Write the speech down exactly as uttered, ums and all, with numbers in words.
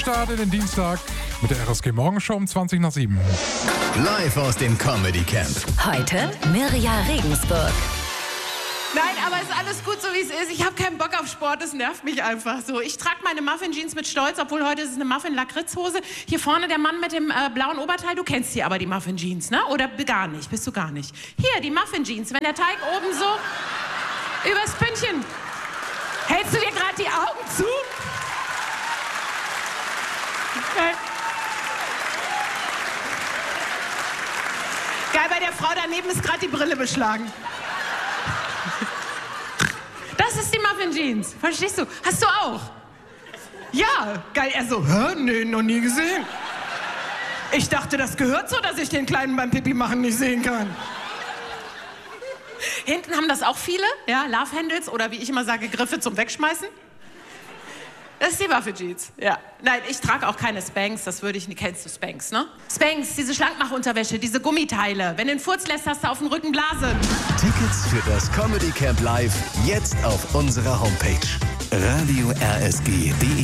Start in den Dienstag mit der R S G Morgenshow um zwanzig nach sieben. Live aus dem Comedy Camp. Heute Mirja Regensburg. Nein, aber es ist alles gut, so wie es ist. Ich habe keinen Bock auf Sport, das nervt mich einfach so. Ich trage meine Muffin-Jeans mit Stolz, obwohl heute ist es eine Muffin-Lakritz-Hose. Hier vorne der Mann mit dem äh, blauen Oberteil, du kennst die aber, die Muffin-Jeans, ne? Oder gar nicht, bist du gar nicht. Hier, die Muffin-Jeans, wenn der Teig oben so übers Pünktchen. Hältst du dir gerade die Augen zu? Geil. Geil, bei der Frau daneben ist gerade die Brille beschlagen. Das ist die Muffin-Jeans. Verstehst du? Hast du auch? Ja, geil. Er so, hä? Nee, noch nie gesehen. Ich dachte, das gehört so, dass ich den Kleinen beim Pipi machen nicht sehen kann. Hinten haben das auch viele, ja, Love Handles oder wie ich immer sage, Griffe zum Wegschmeißen. Das ist die Muffin-Jeans, ja. Nein, ich trage auch keine Spanx, das würde ich nicht. Kennst du Spanx, ne? Spanx, diese Schlankmachunterwäsche, diese Gummiteile. Wenn du den Furz lässt, hast du auf dem Rücken Blasen. Tickets für das Comedy Camp Live jetzt auf unserer Homepage radio r s g punkt d e.